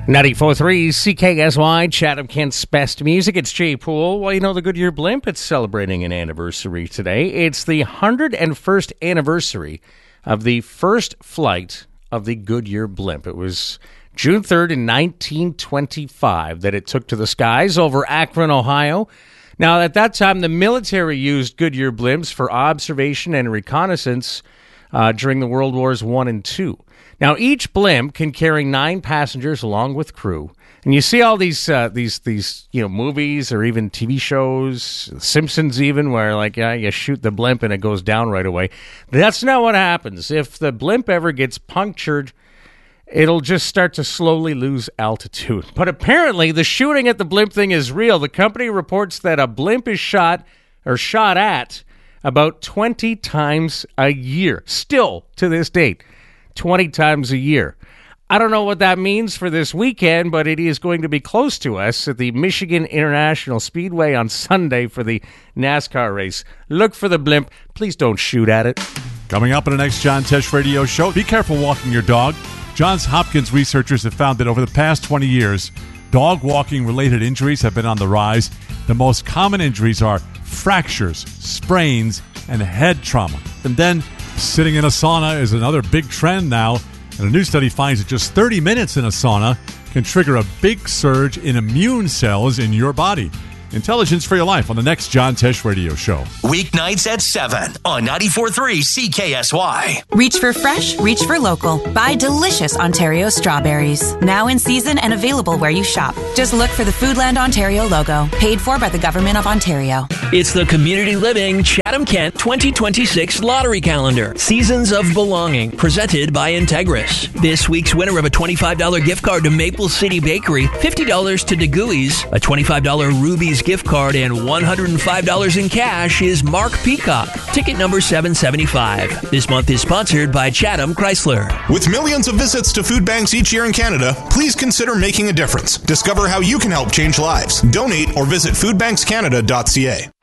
94.3 CKSY, Chatham-Kent's best music. It's Jay Poole. Well, you know, the Goodyear Blimp, it's celebrating an anniversary today. It's the 101st anniversary of the first flight of the Goodyear Blimp. It was June 3rd in 1925 that it took to the skies over Akron, Ohio. Now, at that time, the military used Goodyear blimps for observation and reconnaissance during the World Wars I and II. Now, each blimp can carry 9 passengers along with crew. And you see all these movies or even TV shows, Simpsons even, where you shoot the blimp and it goes down right away. That's not what happens. If the blimp ever gets punctured, it'll just start to slowly lose altitude. But apparently, the shooting at the blimp thing is real. The company reports that a blimp is shot at about 20 times a year. Still, to this date, 20 times a year. I don't know what that means for this weekend, but it is going to be close to us at the Michigan International Speedway on Sunday for the NASCAR race. Look for the blimp. Please don't shoot at it. Coming up in the next John Tesh Radio Show, be careful walking your dog. Johns Hopkins researchers have found that over the past 20 years, dog walking-related injuries have been on the rise. The most common injuries are fractures, sprains, and head trauma. And then sitting in a sauna is another big trend now. And a new study finds that just 30 minutes in a sauna can trigger a big surge in immune cells in your body. Intelligence for your life on the next John Tesh Radio Show. Weeknights at 7 on 94.3 CKSY. Reach for fresh, reach for local. Buy delicious Ontario strawberries. Now in season and available where you shop. Just look for the Foodland Ontario logo. Paid for by the Government of Ontario. It's the Community Living Chatham-Kent 2026 Lottery Calendar. Seasons of Belonging. Presented by Integris. This week's winner of a $25 gift card to Maple City Bakery, $50 to DeGui's, a $25 Ruby's gift card, and $105 in cash is Mark Peacock. Ticket number 775. This month is sponsored by Chatham Chrysler. With millions of visits to food banks each year in Canada, please consider making a difference. Discover how you can help change lives. Donate or visit foodbankscanada.ca.